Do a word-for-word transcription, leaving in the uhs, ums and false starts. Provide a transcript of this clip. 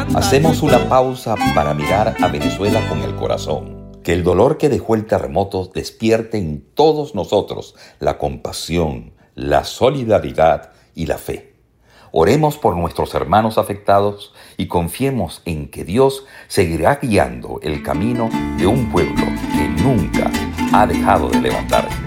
Hacemos una pausa para mirar a Venezuela con el corazón. Que el dolor que dejó el terremoto despierte en todos nosotros la compasión, la solidaridad y la fe. Oremos por nuestros hermanos afectados y confiemos en que Dios seguirá guiando el camino de un pueblo que nunca ha dejado de levantarse.